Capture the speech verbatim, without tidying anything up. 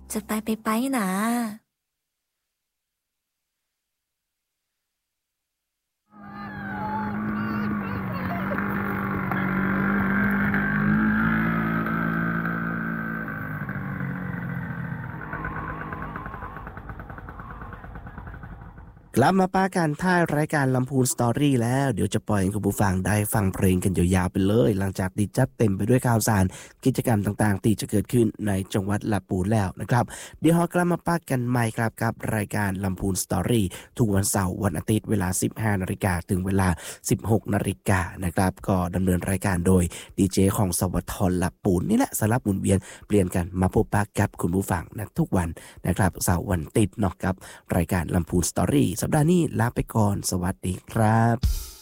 จะไปไปไปนะกลับมาป้ากันท้ายรายการลำพูนสตอรี่แล้วเดี๋ยวจะปล่อยให้คุณผู้ฟังได้ฟังเพลงกันยาวๆไปเลยหลังจากที่จัดเต็มไปด้วยข่าวสารกิจกรรมต่างๆที่จะเกิดขึ้นในจังหวัดลำพูนแล้วนะครับเดี๋ยวเรากลับมาป้ากันใหม่ครับกับรายการลำพูนสตอรี่ทุกวันเสาร์วันอาทิตย์เวลา สิบห้านาฬิกาถึงเวลา สิบหกนาฬิกานะครับก็ดำเนินรายการโดยดีเจของสวทลำพูนนี่แหละสลับหมุนเวียนเปลี่ยนกันมาพบปะกับคุณผู้ฟังนะทุกวันนะครับเสาร์วันติดเนาะกับรายการลำพูนสตอรี่สัปดาห์นี้ลาไปก่อนสวัสดีครับ